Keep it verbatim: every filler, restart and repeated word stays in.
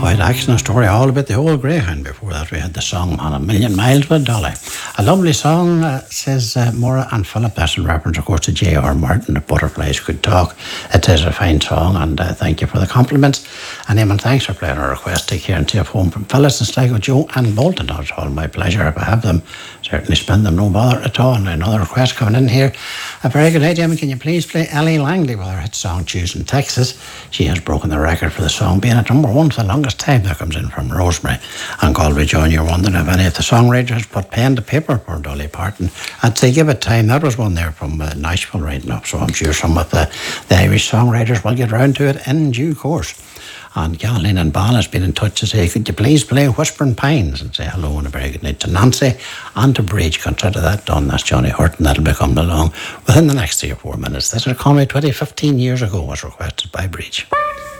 quite action and story all about the old greyhound. Before that we had the song On a Million Miles with Dolly. A lovely song, uh, says uh, Maura and Philip. That's in reference, of course, to J R Martin, If Butterflies Could Talk. It is a fine song, and uh, thank you for the compliments. And Eamon, thanks for playing our request. Take care and take home from Phyllis and Sligo, Joe and Bolton. It's all my pleasure if I have them. Certainly spend them, no bother at all. And another request coming in here. A very good night, Eamon. Can you please play Ellie Langley with her hit song Choosing Texas? She has broken the record for the song being at number one for the longest time. That comes in from Rosemary and Galway. John, you're wondering if any of the songwriters put pen to paper for Dolly Parton. I'd say give it time. That was one there from uh, Nashville writing up, so I'm sure some of the, the Irish songwriters will get round to it in due course. And Caroline and Ball has been in touch to say, could you please play Whispering Pines, and say hello and a very good night to Nancy and to Bridge. Consider that done. That's Johnny Horton. That'll be coming along within the next three or four minutes. This is a comedy twenty, fifteen years ago was requested by Bridge.